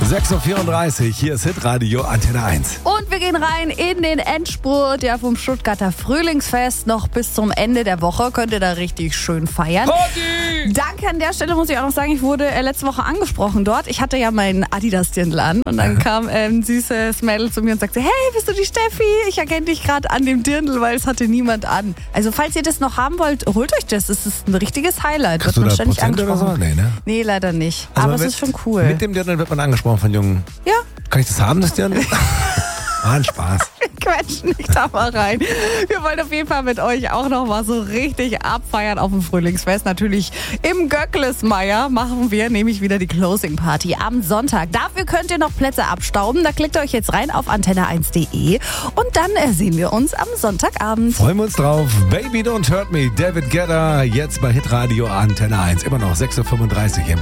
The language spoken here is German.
6.34 Uhr, hier ist Hitradio Antenne 1. Und wir gehen rein in den Endspurt vom Stuttgarter Frühlingsfest. Noch bis zum Ende der Woche könnt ihr da richtig schön feiern. Party! Danke an der Stelle, muss ich auch noch sagen, ich wurde letzte Woche angesprochen dort. Ich hatte ja meinen Adidas-Dirndl an und dann kam ein süßes Mädel zu mir und sagte, hey, bist du die Steffi? Ich erkenne dich gerade an dem Dirndl, weil es hatte niemand an. Also falls ihr das noch haben wollt, holt euch das. Es ist ein richtiges Highlight. Hast du da Prozent oder so? Nee, ne? Nee, leider nicht. Also aber es ist schon cool. Mit dem Dirndl wird man angesprochen von Jungen. Ja. Kann ich das haben, das Dirndl? Ein Spaß. Quetschen nicht da mal rein. Wir wollen auf jeden Fall mit euch auch noch mal so richtig abfeiern auf dem Frühlingsfest. Natürlich im Göcklesmeier machen wir nämlich wieder die Closing Party am Sonntag. Dafür könnt ihr noch Plätze abstauben. Da klickt ihr euch jetzt rein auf antenne1.de und dann sehen wir uns am Sonntagabend. Freuen wir uns drauf. Baby Don't Hurt Me, David Guetta, jetzt bei Hitradio Antenne 1. Immer noch 6.35 Uhr.